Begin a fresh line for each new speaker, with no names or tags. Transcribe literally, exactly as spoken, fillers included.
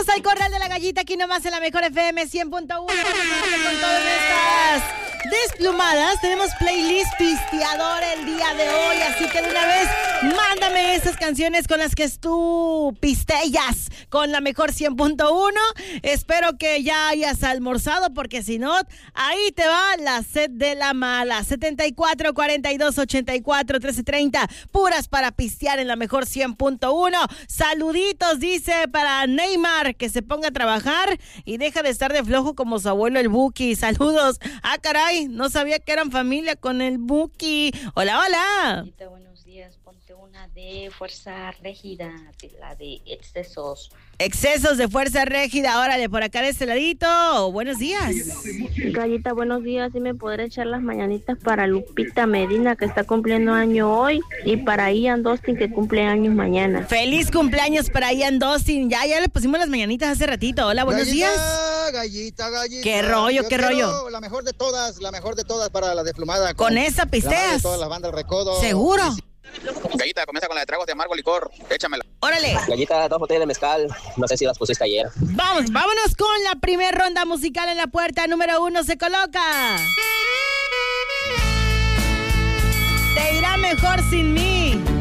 al Corral de la Gallita, aquí nomás en la mejor F M cien punto uno. Con todas estas desplumadas, tenemos playlist pisteador el día de hoy, así que de una vez, mándame esas canciones con las que tú pisteas con la mejor cien punto uno. Espero que ya hayas almorzado, porque si no, ahí te va la sed de la mala. setenta y cuatro, cuarenta y dos, ochenta y cuatro, trece treinta, puras para pistear en la mejor cien punto uno. Saluditos, dice, para Neymar, que se ponga a trabajar y deja de estar de flojo como su abuelo el Buki. Saludos. Ah, caray, no sabía que eran familia con el Buki. Hola, hola.
Buenos días, ponte una de Fuerza Régida, de la de excesos.
Excesos de Fuerza Régida, órale, por acá de este ladito. Buenos días.
Gallita, buenos días. ¿Sí me podré echar las mañanitas para Lupita Medina, que está cumpliendo año hoy, y para Ian Dustin, que cumple años mañana?
Feliz cumpleaños para Ian Dustin. Ya, ya le pusimos las mañanitas hace ratito. Hola, buenos
gallita,
días.
Gallita, gallita.
¿Qué rollo,
Yo
qué rollo?
La mejor de todas, la mejor de todas para la desplumada.
Con, con esa pisteas.
De todas las bandas Recodo.
¿Seguro?
Gallita, comienza con la de tragos de amargo licor. Échamela.
Órale.
Gallita, dos botellas de mezcal. No sé si las pusiste ayer.
Vamos, vámonos con la primera ronda musical en la puerta. Número uno se coloca. Te irá mejor sin mí.